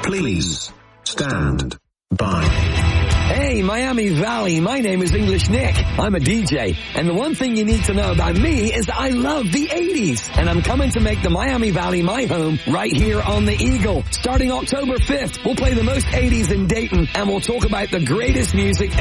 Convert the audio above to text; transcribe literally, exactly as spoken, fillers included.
Please stand by. Hey, Miami Valley, my name is English Nick. I'm a D J, and the one thing you need to know about me is that I love the eighties, and I'm coming to make the Miami Valley my home right here on the Eagle. Starting October fifth, we'll play the most eighties in Dayton, and we'll talk about the greatest music